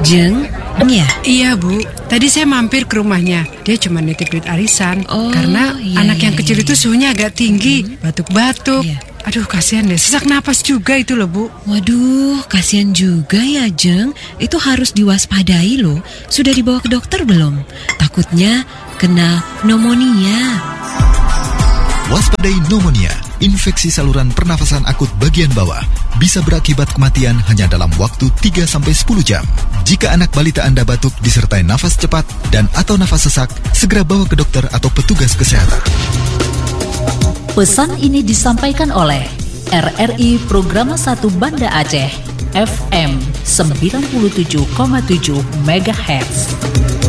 Jeng, ya? Iya Bu, tadi saya mampir ke rumahnya. Dia cuma nitip duit arisan. Karena anak yang kecil itu suhunya agak tinggi, batuk-batuk. Aduh, kasihan deh, sesak napas juga itu loh Bu. Waduh, kasihan juga ya Jeng. Itu harus diwaspadai loh. Sudah dibawa ke dokter belum? Takutnya kena pneumonia. Waspadai pneumonia, infeksi saluran pernafasan akut bagian bawah. Bisa berakibat kematian hanya dalam waktu 3-10 jam. Jika anak balita Anda batuk disertai nafas cepat dan atau nafas sesak, segera bawa ke dokter atau petugas kesehatan. Pesan ini disampaikan oleh RRI Programa 1 Banda Aceh, FM 97,7 MHz.